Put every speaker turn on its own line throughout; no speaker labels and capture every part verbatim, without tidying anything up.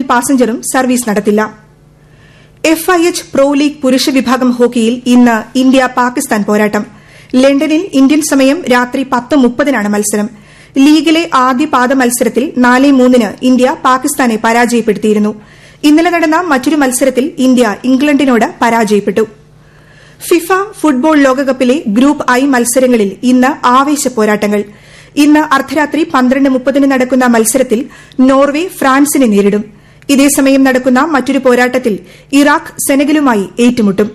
പാസഞ്ചറും service നടത്തില്ല. F I H pro league പുരുഷ വിഭാഗം ഹോക്കിയിൽ ഇന്ന് ഇന്ത്യ പാകിസ്ഥാൻ പോരാട്ടം. ലണ്ടനിൽ ഇന്ത്യൻ സമയം രാത്രി പത്ത് മുപ്പതിനാണ് മത്സരം. ലീഗിലെ ആദ്യ പാദ മത്സരത്തിൽ നാല് മൂന്നിന് ഇന്ത്യ പാകിസ്ഥാനെ പരാജയപ്പെടുത്തിയിരുന്നു. ഇന്നലെ നടന്ന മറ്റൊരു മത്സരത്തിൽ ഇന്ത്യ ഇംഗ്ലണ്ടിനോട് പരാജയപ്പെട്ടു. ഫിഫ ഫുട്ബോൾ ലോകകപ്പിലെ ഗ്രൂപ്പ് ഐ മത്സരങ്ങളിൽ ഇന്ന് ആവേശ പോരാട്ടങ്ങൾ. ഇന്ന് അർദ്ധരാത്രി പന്ത്രണ്ട് മുപ്പതിന് നടക്കുന്ന മത്സരത്തിൽ നോർവെ ഫ്രാൻസിനെ നേരിടും. ഇതേസമയം നടക്കുന്ന മറ്റൊരു പോരാട്ടത്തിൽ ഇറാഖ് സെനഗലുമായി ഏറ്റുമുട്ടും.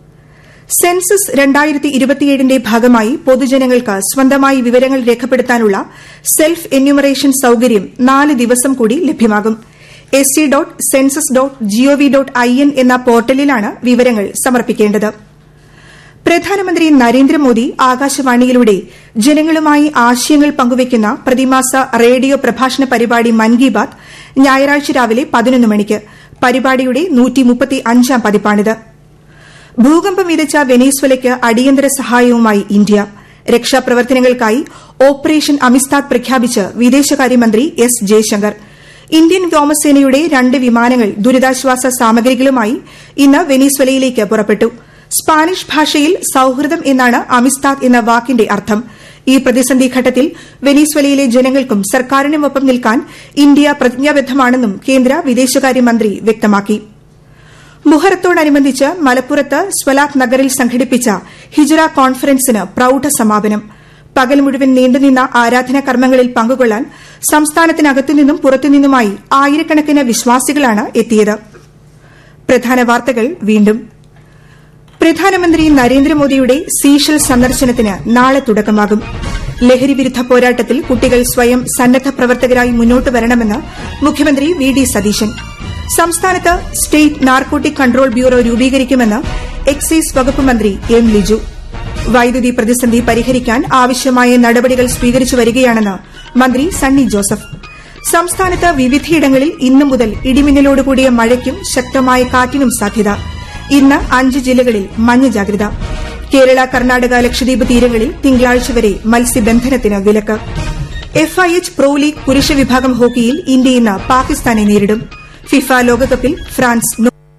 സെൻസസ് രണ്ടായിരത്തി ഇരുപത്തിയേഴിന്റെ ഭാഗമായി പൊതുജനങ്ങൾക്ക് സ്വന്തമായി വിവരങ്ങൾ രേഖപ്പെടുത്താനുള്ള സെൽഫ് എന്യൂമറേഷൻ സൌകര്യം നാല് ദിവസം കൂടി ലഭ്യമാകും. S C dot census dot G O V dot I N എന്ന പോർട്ടലിലാണ് വിവരങ്ങൾ സമർപ്പിക്കേണ്ടത്. പ്രധാനമന്ത്രി നരേന്ദ്രമോദി ആകാശവാണിയിലൂടെ ജനങ്ങളുമായി ആശയങ്ങൾ പങ്കുവയ്ക്കുന്ന പ്രതിമാസ റേഡിയോ പ്രഭാഷണ പരിപാടി മൻ കി ബാത് ഞായറാഴ്ച രാവിലെ പതിനൊന്ന് മണിക്ക്. പരിപാടിയുടെ നൂറ്റിമുപ്പത്തിയഞ്ചാം പതിപ്പാണിത്. ഭൂകമ്പം വിതച്ച വെനസ്വേലയ്ക്ക് അടിയന്തര സഹായവുമായി ഇന്ത്യ. രക്ഷാപ്രവർത്തനങ്ങൾക്കായി ഓപ്പറേഷൻ അമിസ്താദ് പ്രഖ്യാപിച്ച് വിദേശകാര്യമന്ത്രി എസ് ജയശങ്കർ. ഇന്ത്യൻ വ്യോമസേനയുടെ രണ്ട് വിമാനങ്ങൾ ദുരിതാശ്വാസ സാമഗ്രികളുമായി ഇന്ന് വെനസ്വേലയിലേക്ക് പുറപ്പെട്ടു. സ്പാനിഷ് ഭാഷയിൽ സൌഹൃദം എന്നാണ് അമിസ്താദ് എന്ന വാക്കിന്റെ അർത്ഥം. ഈ പ്രതിസന്ധി ഘട്ടത്തിൽ വെനസ്വേലയിലെ ജനങ്ങൾക്കും സർക്കാരിനുമൊപ്പം നിൽക്കാൻ ഇന്ത്യ പ്രതിജ്ഞാബദ്ധമാണെന്നും കേന്ദ്ര വിദേശകാര്യമന്ത്രി വ്യക്തമാക്കി. മുഹറത്തോടനുബന്ധിച്ച് മലപ്പുറത്ത് സ്വലാത്ത് നഗറിൽ സംഘടിപ്പിച്ച ഹിജ്റ കോൺഫറൻസിന് പ്രൌഢ സമാപനം. പകൽ മുഴുവൻ നീണ്ടുനിന്ന ആരാധനാ കർമ്മങ്ങളിൽ പങ്കുകൊള്ളാൻ സംസ്ഥാനത്തിനകത്തുനിന്നും പുറത്തുനിന്നുമായി ആയിരക്കണക്കിന് വിശ്വാസികളാണ് എത്തിയത്. പ്രധാന വാർത്തകൾ വീണ്ടും. പ്രധാനമന്ത്രി നരേന്ദ്രമോദിയുടെ സീഷൽ സന്ദർശനത്തിന് നാളെ തുടക്കമാകും. ലഹരിവിരുദ്ധ പോരാട്ടത്തിൽ കുട്ടികൾ സ്വയം സന്നദ്ധ പ്രവർത്തകരായി മുന്നോട്ട് വരണമെന്ന് മുഖ്യമന്ത്രി വി ഡി സതീശൻ. സംസ്ഥാനത്ത് സ്റ്റേറ്റ് നാർക്കോട്ടിക് കൺട്രോൾ ബ്യൂറോ രൂപീകരിക്കുമെന്ന് എക്സൈസ് വകുപ്പ് മന്ത്രി എം ലിജു. വൈദ്യുതി പ്രതിസന്ധി പരിഹരിക്കാൻ ആവശ്യമായ നടപടികൾ സ്വീകരിച്ചു വരികയാണെന്ന് മന്ത്രി സണ്ണി ജോസഫ്. സംസ്ഥാനത്ത് വിവിധയിടങ്ങളിൽ ഇന്നു മുതൽ ഇടിമിന്നലോടുകൂടിയ മഴയ്ക്കും ശക്തമായ കാറ്റിനും സാധ്യത. ഇന്ന് അഞ്ച് ജില്ലകളിൽ മഞ്ഞ ജാഗ്രത. കേരള കർണാടക ലക്ഷദ്വീപ് തീരങ്ങളിൽ തിങ്കളാഴ്ച വരെ മത്സ്യബന്ധനത്തിന് വിലക്ക്. F I H pro league പുരുഷ വിഭാഗം ഹോക്കിയിൽ ഇന്ത്യ ഇന്ന് പാകിസ്ഥാനെ നേരിടും. ഫിഫ ലോകകപ്പിൽ ഫ്രാൻസ്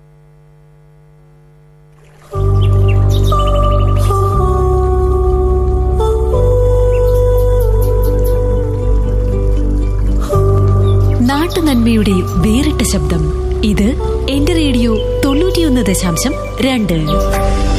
നാട്ടുനന്മയുടെ വേറിട്ട ശബ്ദം. ഇത് എന്റെ റേഡിയോ തൊണ്ണൂറ്റിയൊന്ന് ദശാംശം രണ്ട്.